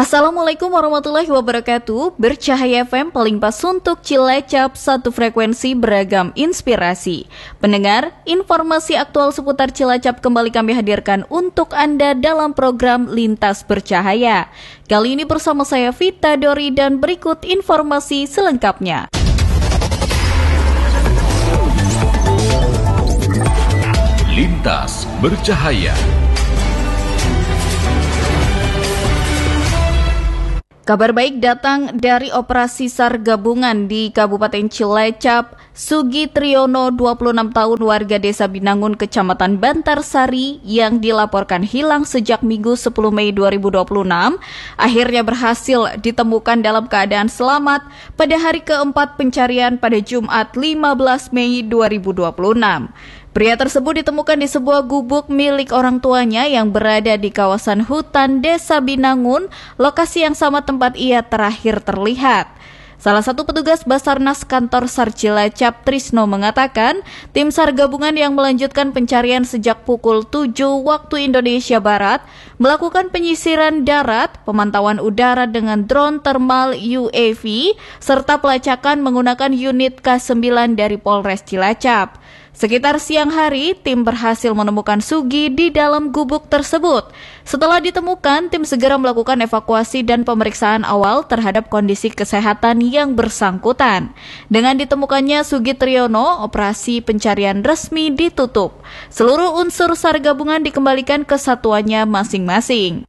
Assalamualaikum warahmatullahi wabarakatuh. Bercahaya FM paling pas untuk Cilacap, satu frekuensi beragam inspirasi. Pendengar, informasi aktual seputar Cilacap kembali kami hadirkan untuk Anda dalam program Lintas Bercahaya. Kali ini bersama saya Vita Dori dan berikut informasi selengkapnya. Lintas Bercahaya. Kabar baik datang dari operasi SAR gabungan di Kabupaten Cilacap. Sugi Triyono, 26 tahun, warga Desa Binangun, Kecamatan Bantarsari, yang dilaporkan hilang sejak Minggu 10 Mei 2026, akhirnya berhasil ditemukan dalam keadaan selamat pada hari keempat pencarian pada Jumat 15 Mei 2026. Pria tersebut ditemukan di sebuah gubuk milik orang tuanya yang berada di kawasan hutan Desa Binangun, lokasi yang sama tempat ia terakhir terlihat. Salah satu petugas Basarnas kantor SAR Cilacap, Trisno, mengatakan tim SAR gabungan yang melanjutkan pencarian sejak pukul 7 waktu Indonesia Barat melakukan penyisiran darat, pemantauan udara dengan drone thermal UAV, serta pelacakan menggunakan unit K9 dari Polres Cilacap. Sekitar siang hari, tim berhasil menemukan Sugi di dalam gubuk tersebut. Setelah ditemukan, tim segera melakukan evakuasi dan pemeriksaan awal terhadap kondisi kesehatan yang bersangkutan. Dengan ditemukannya Sugi Triyono, operasi pencarian resmi ditutup. Seluruh unsur SAR gabungan dikembalikan ke satuannya masing-masing.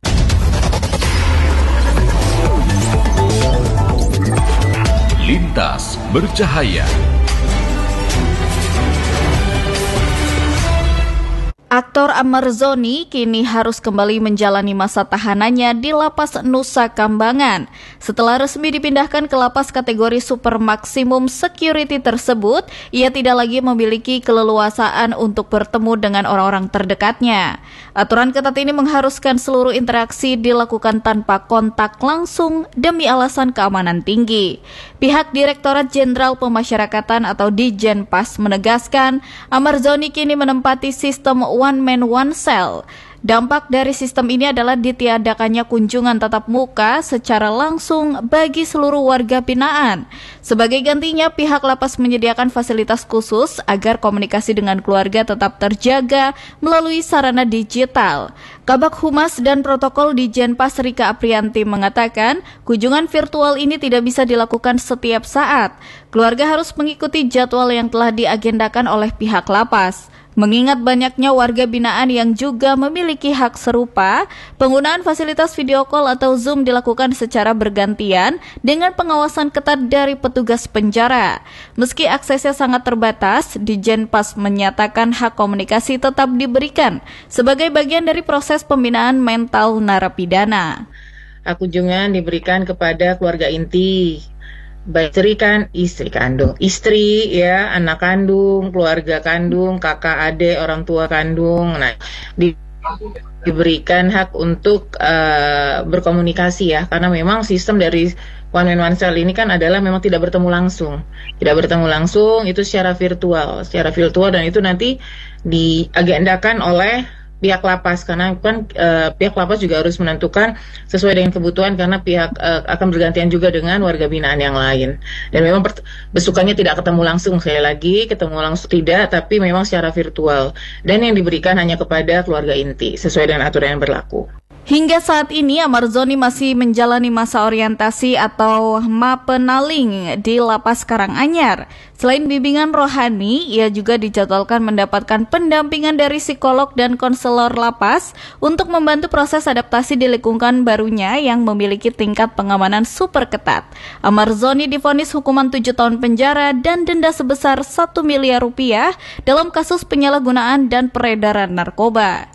Lintas Bercahaya. Aktor Ahmad Zhoni kini harus kembali menjalani masa tahanannya di Lapas Nusa Kambangan. Setelah resmi dipindahkan ke lapas kategori super maksimum security tersebut, ia tidak lagi memiliki keleluasaan untuk bertemu dengan orang-orang terdekatnya. Aturan ketat ini mengharuskan seluruh interaksi dilakukan tanpa kontak langsung demi alasan keamanan tinggi. Pihak Direktorat Jenderal Pemasyarakatan atau Dijenpas menegaskan, Ahmad Zhoni kini menempati sistem One Man One Cell. Dampak dari sistem ini adalah ditiadakannya kunjungan tatap muka secara langsung bagi seluruh warga binaan. Sebagai gantinya, pihak lapas menyediakan fasilitas khusus agar komunikasi dengan keluarga tetap terjaga melalui sarana digital. Kabag Humas dan Protokol Dijenpas Rika Aprianti mengatakan, kunjungan virtual ini tidak bisa dilakukan setiap saat. Keluarga harus mengikuti jadwal yang telah diagendakan oleh pihak lapas. Mengingat banyaknya warga binaan yang juga memiliki hak serupa, penggunaan fasilitas video call atau Zoom dilakukan secara bergantian dengan pengawasan ketat dari petugas penjara. Meski aksesnya sangat terbatas, Dijenpas menyatakan hak komunikasi tetap diberikan sebagai bagian dari proses pembinaan mental narapidana. Kunjungan diberikan kepada keluarga inti, baik istri kandung, istri ya, anak kandung, keluarga kandung, kakak, adik, orang tua kandung. Nah, diberikan hak untuk berkomunikasi ya, karena memang sistem dari One Man One Cell ini kan adalah memang tidak bertemu langsung, itu secara virtual dan itu nanti diagendakan oleh pihak lapas, karena kan pihak lapas juga harus menentukan sesuai dengan kebutuhan, karena pihak akan bergantian juga dengan warga binaan yang lain. Dan memang besukannya tidak ketemu langsung, sekali lagi ketemu langsung tidak, tapi memang secara virtual. Dan yang diberikan hanya kepada keluarga inti sesuai dengan aturan yang berlaku. Hingga saat ini, Ahmad Zhoni masih menjalani masa orientasi atau mapenaling di Lapas Karanganyar. Selain bimbingan rohani, ia juga dijadwalkan mendapatkan pendampingan dari psikolog dan konselor lapas untuk membantu proses adaptasi di lingkungan barunya yang memiliki tingkat pengamanan super ketat. Ahmad Zhoni divonis hukuman 7 tahun penjara dan denda sebesar 1 miliar rupiah dalam kasus penyalahgunaan dan peredaran narkoba.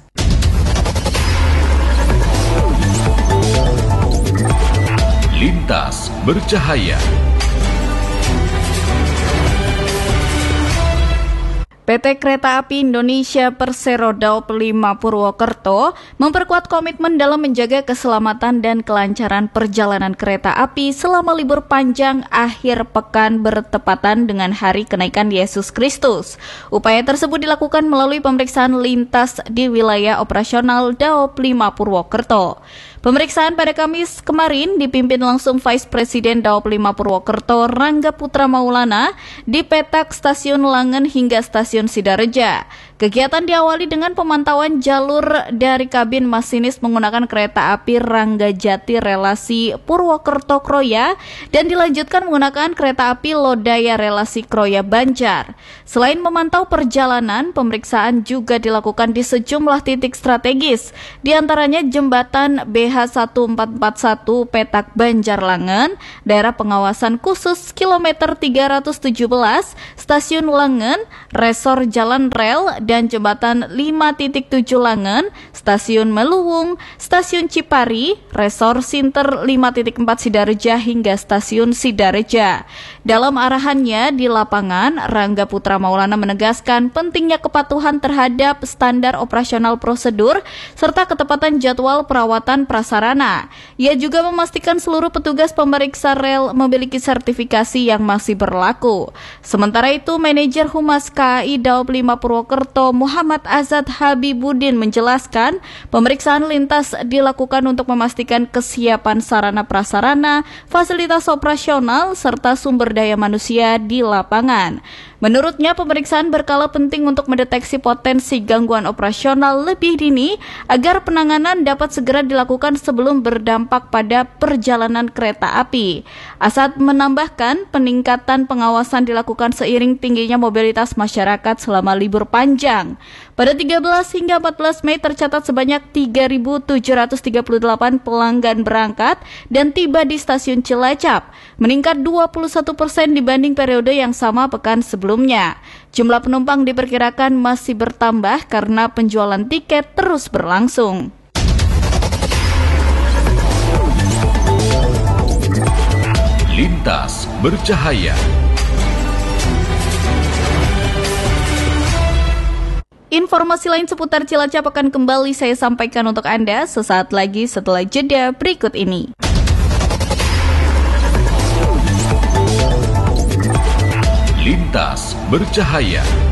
Lintas Bercahaya. PT Kereta Api Indonesia Persero Daop 5 Purwokerto memperkuat komitmen dalam menjaga keselamatan dan kelancaran perjalanan kereta api selama libur panjang akhir pekan bertepatan dengan hari kenaikan Yesus Kristus. Upaya tersebut dilakukan melalui pemeriksaan lintas di wilayah operasional Daop 5 Purwokerto. Pemeriksaan pada Kamis kemarin dipimpin langsung Vice Presiden Daop 5 Purwokerto Rangga Putra Maulana di petak Stasiun Langen hingga Stasiun Sidareja. Kegiatan diawali dengan pemantauan jalur dari kabin masinis menggunakan kereta api Ranggajati relasi Purwokerto-Kroya dan dilanjutkan menggunakan kereta api Lodaya relasi Kroya-Banjar. Selain memantau perjalanan, pemeriksaan juga dilakukan di sejumlah titik strategis, di antaranya jembatan BH1441 Petak Banjar Langen, daerah pengawasan khusus kilometer 317, Stasiun Langen, Resor Jalan Rel, dan jembatan 5.7 Langen, Stasiun Meluwung, Stasiun Cipari, Resor Sinter 5.4 Sidareja hingga Stasiun Sidareja. Dalam arahannya di lapangan, Rangga Putra Maulana menegaskan pentingnya kepatuhan terhadap standar operasional prosedur serta ketepatan jadwal perawatan prasarana. Ia juga memastikan seluruh petugas pemeriksa rel memiliki sertifikasi yang masih berlaku. Sementara itu, Manajer Humas KAI Daop 5 Purwokerto Muhammad Azad Habibuddin menjelaskan pemeriksaan lintas dilakukan untuk memastikan kesiapan sarana prasarana, fasilitas operasional, serta sumber daya manusia di lapangan. Menurutnya, pemeriksaan berkala penting untuk mendeteksi potensi gangguan operasional lebih dini agar penanganan dapat segera dilakukan sebelum berdampak pada perjalanan kereta api. Asad menambahkan, peningkatan pengawasan dilakukan seiring tingginya mobilitas masyarakat selama libur panjang. Pada 13 hingga 14 Mei tercatat sebanyak 3.738 pelanggan berangkat dan tiba di stasiun Cilacap, meningkat 21% dibanding periode yang sama pekan sebelumnya. Jumlah penumpang diperkirakan masih bertambah karena penjualan tiket terus berlangsung. Lintas bercahaya. Informasi lain seputar Cilacap akan kembali saya sampaikan untuk Anda sesaat lagi setelah jeda berikut ini. Lintas bercahaya.